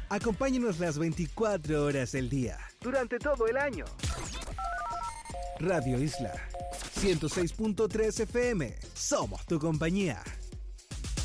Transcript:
Acompáñanos las 24 horas del día, durante todo el año. Radio Isla 106.3 FM. Somos tu compañía.